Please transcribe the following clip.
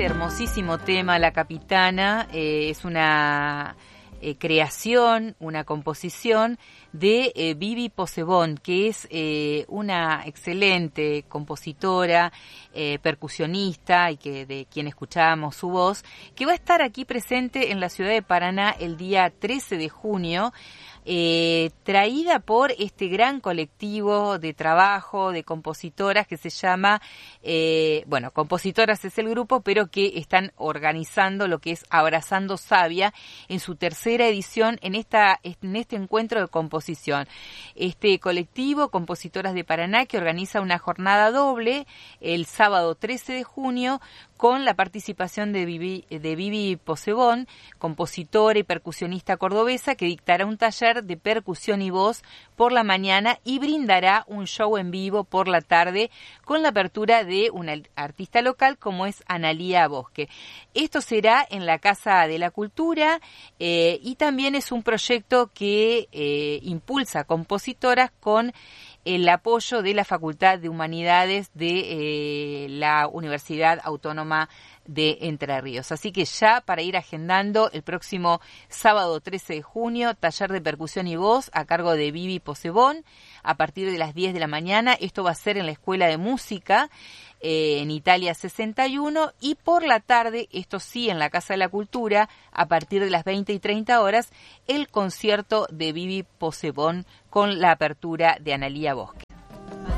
este hermosísimo tema, La Capitana, es una creación, una composición de Vivi Possebon, que es una excelente compositora, percusionista y que de quien escuchábamos su voz, que va a estar aquí presente en la ciudad de Paraná el día 13 de junio, traída por este gran colectivo de trabajo de compositoras que se llama, Compositoras es el grupo, pero que están organizando lo que es Abrazando Savia en su tercera edición en este encuentro de composición. Este colectivo, Compositoras de Paraná, que organiza una jornada doble el sábado 13 de junio con la participación de Vivi Possebon, compositora y percusionista cordobesa, que dictará un taller de percusión y voz por la mañana y brindará un show en vivo por la tarde con la apertura de una artista local como es Analía Bosque. Esto será en la Casa de la Cultura y también es un proyecto que impulsa compositoras con el apoyo de la Facultad de Humanidades de la Universidad Autónoma de Entre Ríos. Así que ya para ir agendando el próximo sábado 13 de junio, taller de percusión y voz a cargo de Vivi Possebon a partir de las 10 de la mañana. Esto va a ser en la Escuela de Música en Italia 61 y por la tarde, esto sí, en la Casa de la Cultura, a partir de las 20 y 30 horas, el concierto de Vivi Possebon con la apertura de Analía Bosque.